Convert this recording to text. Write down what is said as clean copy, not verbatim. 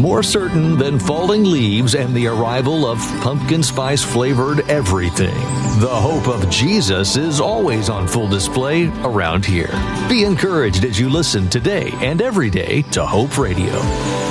more certain than falling leaves and the arrival of pumpkin spice flavored everything. The hope of Jesus is always on full display around here. Be encouraged as you listen today and every day to Hope Radio.